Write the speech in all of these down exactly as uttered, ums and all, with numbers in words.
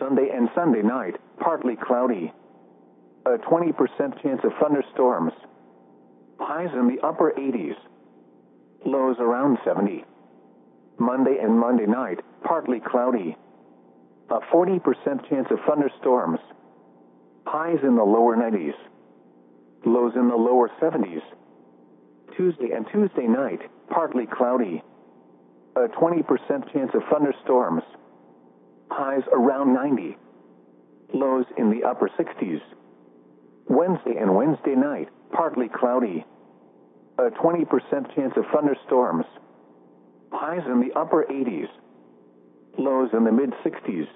Sunday and Sunday night, partly cloudy. A twenty percent chance of thunderstorms. Highs in the upper eighties. Lows around seventy. Monday and Monday night, partly cloudy. A forty percent chance of thunderstorms. Highs in the lower nineties. Lows in the lower seventies. Tuesday and Tuesday night, partly cloudy. A twenty percent chance of thunderstorms. Highs around ninety. Lows in the upper sixties. Wednesday and Wednesday night, partly cloudy. A twenty percent chance of thunderstorms. Highs in the upper eighties. Lows in the mid-sixties.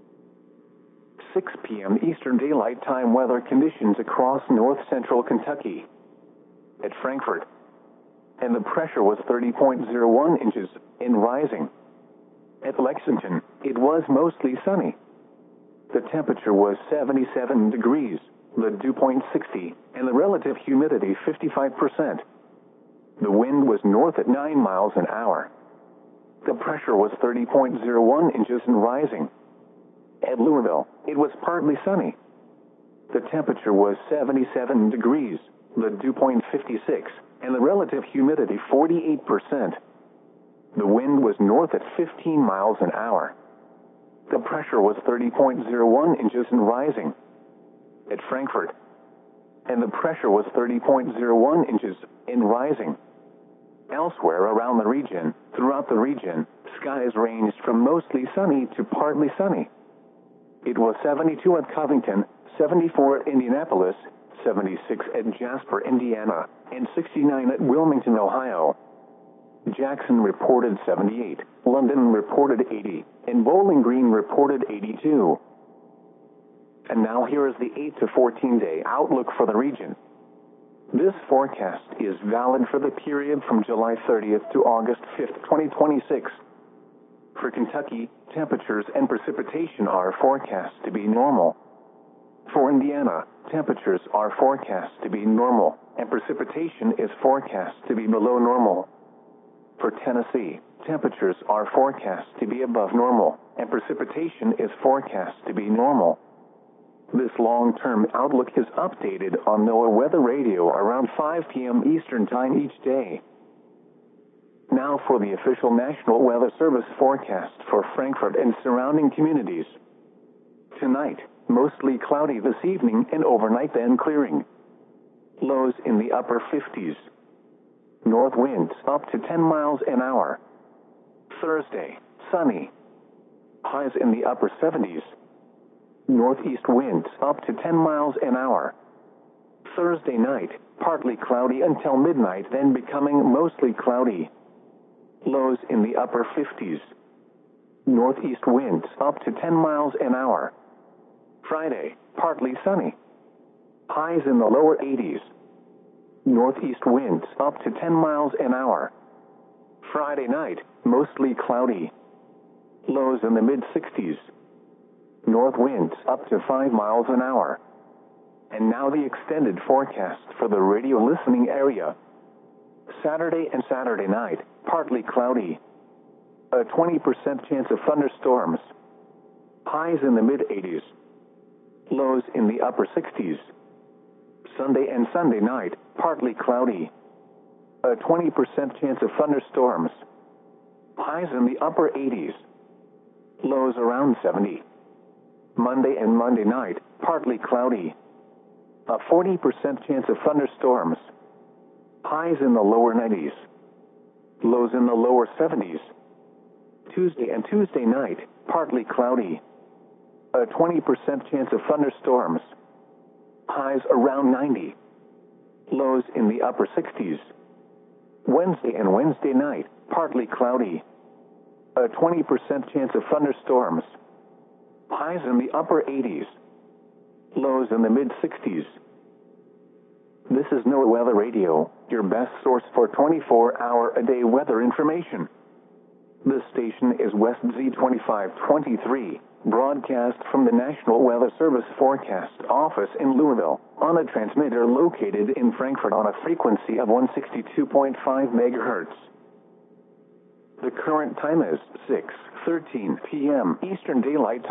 six p m Eastern Daylight Time weather conditions across north-central Kentucky. At Frankfort. And the pressure was thirty point zero one inches, and rising. At Lexington, it was mostly sunny. The temperature was seventy-seven degrees, the dew point sixty, and the relative humidity fifty-five percent. The wind was north at nine miles an hour. The pressure was thirty point zero one inches and rising. At Louisville, it was partly sunny. The temperature was seventy-seven degrees, the dew point fifty-six, and the relative humidity forty-eight percent. The wind was north at fifteen miles an hour. The pressure was thirty point zero one inches and rising. At Frankfort. And the pressure was thirty point zero one inches and rising. Elsewhere around the region, throughout the region, skies ranged from mostly sunny to partly sunny. It was seventy-two at Covington, seventy-four at Indianapolis, seventy-six at Jasper, Indiana, and sixty-nine at Wilmington, Ohio. Jackson reported seventy-eight, London reported eighty, and Bowling Green reported eighty-two. And now here is the eight to fourteen day outlook for the region. This forecast is valid for the period from July thirtieth to August fifth, twenty twenty-six. For Kentucky, temperatures and precipitation are forecast to be normal. For Indiana, temperatures are forecast to be normal, and precipitation is forecast to be below normal. For Tennessee, temperatures are forecast to be above normal, and precipitation is forecast to be normal. This long-term outlook is updated on NOAA Weather Radio around five p m Eastern Time each day. Now for the official National Weather Service forecast for Frankfort and surrounding communities. Tonight, mostly cloudy this evening and overnight, then clearing. Lows in the upper fifties. North winds up to ten miles an hour. Thursday, sunny. Highs in the upper seventies. Northeast winds up to ten miles an hour. Thursday night, partly cloudy until midnight, then becoming mostly cloudy. Lows in the upper fifties. Northeast winds up to ten miles an hour. Friday, partly sunny. Highs in the lower eighties. Northeast winds up to ten miles an hour. Friday night, mostly cloudy. Lows in the mid-sixties. North winds up to five miles an hour. And now the extended forecast for the radio listening area. Saturday and Saturday night, partly cloudy. A twenty percent chance of thunderstorms. Highs in the mid-eighties. Lows in the upper sixties. Sunday and Sunday night, partly cloudy. A twenty percent chance of thunderstorms. Highs in the upper eighties. Lows around seventy. Monday and Monday night, partly cloudy. A forty percent chance of thunderstorms. Highs in the lower nineties. Lows in the lower seventies. Tuesday and Tuesday night, partly cloudy. A twenty percent chance of thunderstorms. Highs around ninety. Lows in the upper sixties. Wednesday and Wednesday night, partly cloudy. A twenty percent chance of thunderstorms. Highs in the upper eighties. Lows in the mid-sixties. This is NOAA Weather Radio, your best source for twenty-four hour a day weather information. This station is West Z twenty-five twenty-three, broadcast from the National Weather Service Forecast Office in Louisville, on a transmitter located in Frankfort on a frequency of one sixty-two point five megahertz. The current time is six thirteen p m Eastern Daylight Time.